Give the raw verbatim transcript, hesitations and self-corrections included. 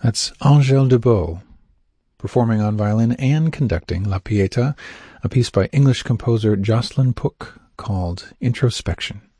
That's Angèle Debaux, performing on violin and conducting La Pietà, a piece by English composer Jocelyn Pook called Introspection.